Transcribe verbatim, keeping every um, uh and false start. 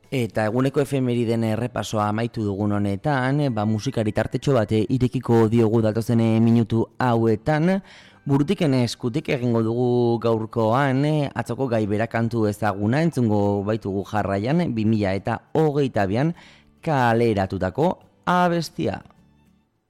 Eta eguneko efemeriden errepasoa amaitu dugun honetan, ba, musikari tartetxo bat irekiko diogu datozen minutu hauetan, burutiken eskutik egingo dugu gaurkoan, atzoko gai berakantu ezaguna entzungo baitugu jarraian, bi mila eta hogeita bian kaleratutako abestia.